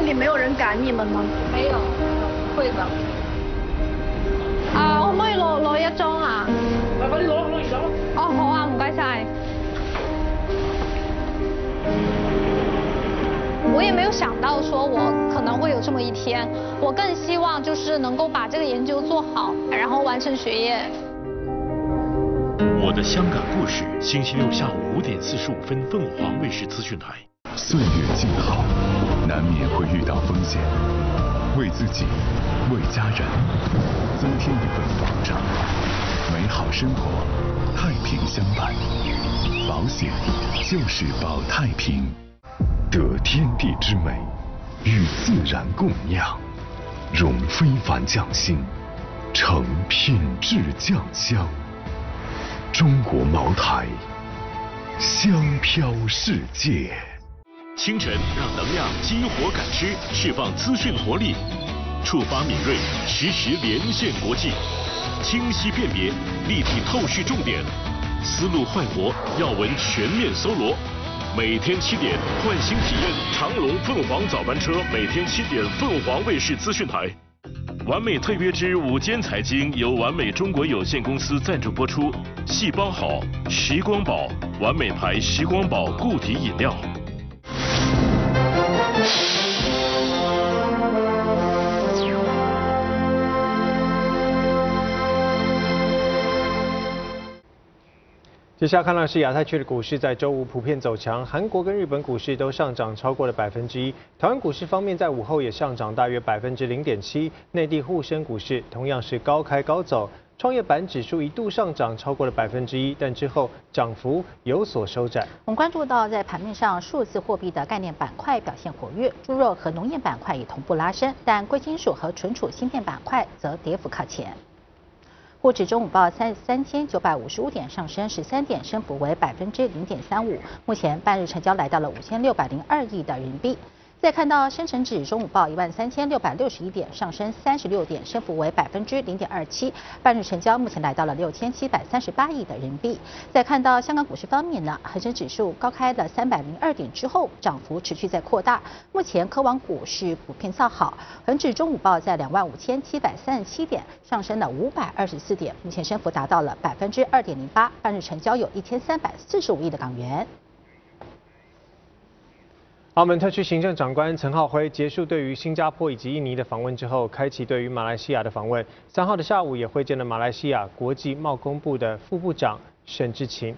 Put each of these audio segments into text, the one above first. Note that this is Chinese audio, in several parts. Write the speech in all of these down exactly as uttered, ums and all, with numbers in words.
里没有人赶你们嗎？ 沒有，會的。 啊，可唔可以攞攞一張啊？ 快啲攞攞完咗。 哦，好啊，唔該晒。我也没有想到说我可能会有这么一天，我更希望就是能够把这个研究做好，然后完成学业。 我的香港故事，星期六下午五点四十五分，凤凰卫视资讯台。 岁月静好，难免会遇到风险，为自己，为家人，增添一份保障，美好生活，太平相伴。保险就是保太平。得天地之美，与自然共酿，融非凡匠心，成品质酱香。中国茅台，香飘世界。 清晨让能量激活感知，释放资讯活力，触发敏锐，实时连线国际，清晰辨别，立体透视重点，思路快活，要闻全面搜罗。每天七点，换新体验长龙凤凰早班车，每天七点，凤凰卫视资讯台。完美特约之午间财经由完美中国有限公司赞助播出。细胞好，时光宝，完美牌时光宝固体饮料。 接下来看到是亚太区的股市在周五普遍走强，韩国跟日本股市都上涨超过了百分之一。台湾股市方面在午后也上涨大约百分之零点七，内地沪深股市同样是高开高走，创业板指数一度上涨超过了百分之一，但之后涨幅有所收窄。 我们关注到在盘面上，数字货币的概念板块表现活跃，猪肉和农业板块也同步拉升，但贵金属和存储芯片板块则跌幅靠前。沪指中午报三三千九百五十五点，上升十三点，升幅为百分之零点三五。目前半日成交来到了五千六百零二亿的人民币。再看到深成指中午报一万三千六百六十一点，上升三十六点，升幅为百分之零点二七。半日成交目前来到了六千七百三十八亿的人民币。再看到香港股市方面呢，恒生指数高开了三百零二点之后，涨幅持续在扩大。目前科网股是普遍造好，恒指中午报在两万五千七百三十七点，上升了五百二十四点，目前升幅达到了百分之二点零八。半日成交有一千三百四十五亿的港元。 澳门特区行政长官陈浩辉结束对于新加坡以及印尼的访问之后，开启对于马来西亚的访问。三号的下午也会见了马来西亚国际贸工部的副部长沈志勤。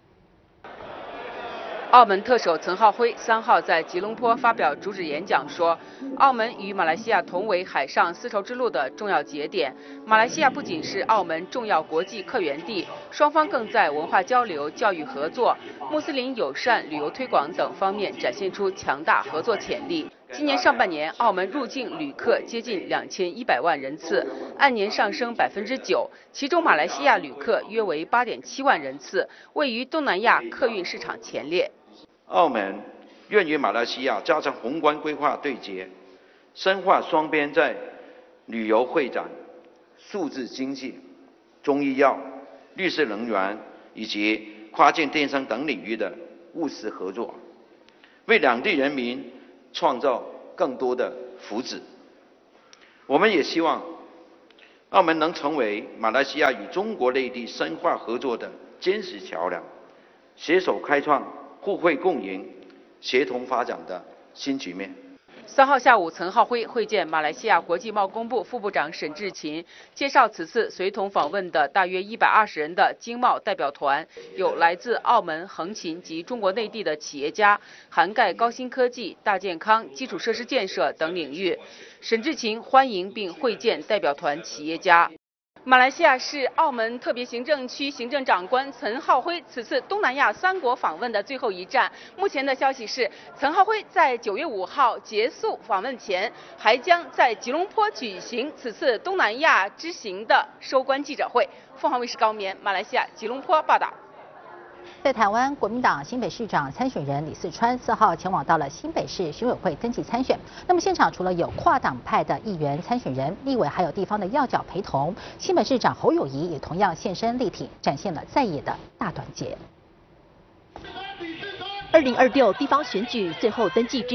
澳门特首陈浩辉三号在吉隆坡发表主旨演讲说，澳门与马来西亚同为海上丝绸之路的重要节点。马来西亚不仅是澳门重要国际客源地，双方更在文化交流、教育合作、穆斯林友善、旅游推广等方面展现出强大合作潜力。今年上半年，澳门入境旅客接近两千一百万人次，按年上升百分之九，其中马来西亚旅客约为八点七万人次，位于东南亚客运市场前列。 澳门愿与马来西亚加强宏观规划对接，深化双边在旅游会展、数字经济、中医药、绿色能源以及跨境电商等领域的务实合作，为两地人民创造更多的福祉。我们也希望澳门能成为马来西亚与中国内地深化合作的坚实桥梁，携手开创互惠共赢、协同发展的新局面。 三号下午，陈浩辉会见马来西亚国际贸工部副部长沈志勤，介绍此次随同访问的大约一百二十人的经贸代表团，有来自澳门、横琴及中国内地的企业家，涵盖高新科技、大健康、基础设施建设等领域。沈志勤欢迎并会见代表团企业家。马来西亚是澳门特别行政区行政长官陈浩辉此次东南亚三国访问的最后一站。目前的消息是，陈浩辉在九月五号结束访问前，还将在吉隆坡举行此次东南亚之行的收官记者会。凤凰卫视高棉，马来西亚吉隆坡报道。 在台湾，国民党新北市长参选人李四川四号前往到了新北市选委会登记参选。那么现场除了有跨党派的议员参选人、立委，还有地方的要角陪同。新北市长侯友宜也同样现身力挺，展现了在野的大团结。 二零二六地方选举最后登记日，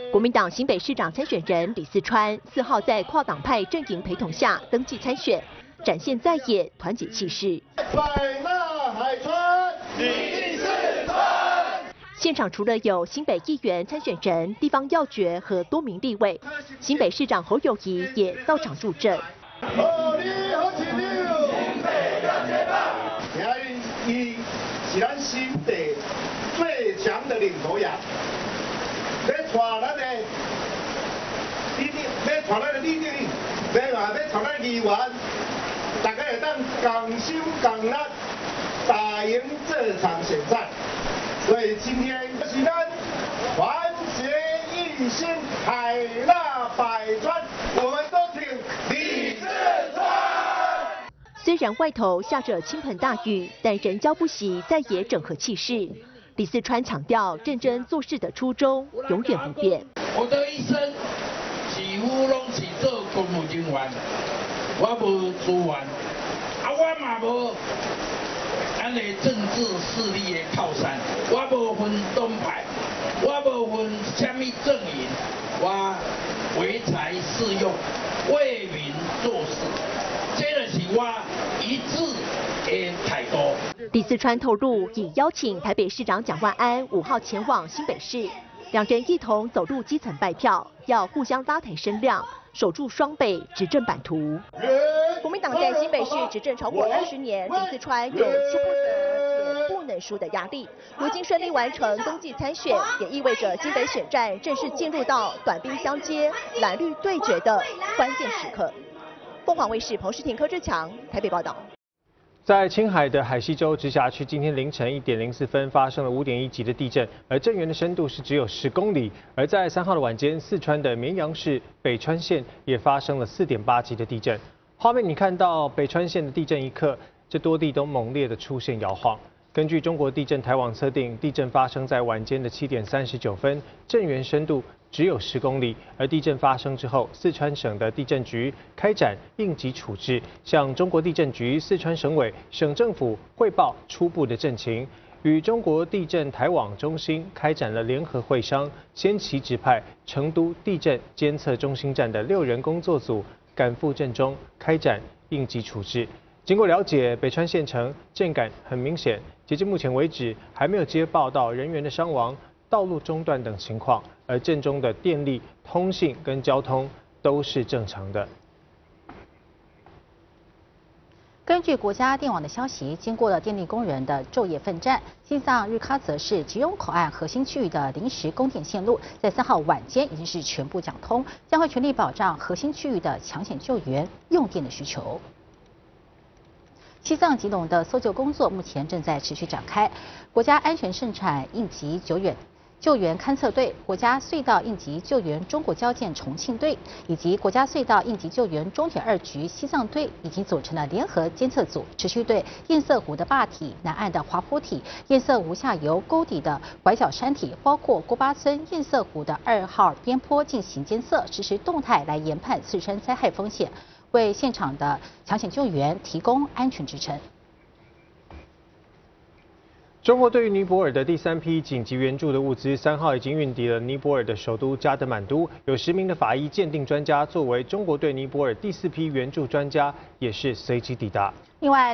国民党新北市长参选人李四川四号在跨党派阵营陪同下登记参选，展现在野团结气势。 百纳海川，李四川。 现场除了有新北议员参选人、地方要诀和多名立委，新北市长侯友宜也到场助阵。 好你好起六，新北要接棒。伊是咱新北最强的领头羊。 要带咱的，你你要带咱的立委，要啊要带咱的议员，大家会当同心共力，打赢这场选战。所以今天是咱团结一心，海纳百川，我们都挺李四川。 虽然外头下着倾盆大雨，但仍交不息在野整合气势。 李四川强调，认真做事的初衷永远不变。 我的一生几乎拢是做公务人员，我无资源，啊，我嘛无咱的政治势力的靠山，我无分党派，我无分什么阵营，我唯才是用，为民做事，这就是我一致的态度。 李四川透露，已邀请台北市长蒋万安五号前往新北市，两人一同走入基层拜票，要互相拉抬声量，守住双北执政版图。国民党在新北市执政超过二十年，李四川有输不得也不能输的压力。如今顺利完成登记参选，也意味着新北选战正式进入到短兵相接、蓝绿对决的关键时刻。凤凰卫视彭世廷、柯志强台北报道。 在青海的海西州直辖区，今天凌晨一点零四分发生了五点一级的地震，而震源的深度是只有十公里。而在三号的晚间，四川的绵阳市北川县也发生了四点八级的地震。画面你看到北川县的地震一刻，这多地都猛烈的出现摇晃。根据中国地震台网测定，地震发生在晚间的七点三十九分，震源深度 只有十公里，而地震发生之后，四川省的地震局开展应急处置，向中国地震局、四川省委、省政府汇报初步的震情，与中国地震台网中心开展了联合会商，先期指派成都地震监测中心站的六人工作组赶赴震中开展应急处置。经过了解，北川县城震感很明显，截至目前为止还没有接报到人员的伤亡、道路中断等情况。 而震中的电力、通信跟交通都是正常的。 根据国家电网的消息，经过了电力工人的昼夜奋战，西藏日喀则市吉隆口岸核心区域的临时供电线路，在三号晚间已经是全部讲通，将会全力保障核心区域的抢险救援用电的需求。 西藏吉隆的搜救工作目前正在持续展开，国家安全盛产应急救援救援勘测队、国家隧道应急救援中国交建重庆队以及国家隧道应急救援中铁二局西藏队已经组成了联合监测组，持续对堰塞湖的坝体、南岸的滑坡体、堰塞湖下游沟底的拐角山体，包括郭巴村堰塞湖的二号边坡进行监测，实时动态来研判次生灾害风险。 为现场的抢险救援提供安全支撑。 中国对于尼泊尔的第三批紧急援助的物资，三号已经运抵了尼泊尔的首都加德满都。有十名的法医鉴定专家作为中国对尼泊尔第四批援助专家，也是随即抵达。 另外。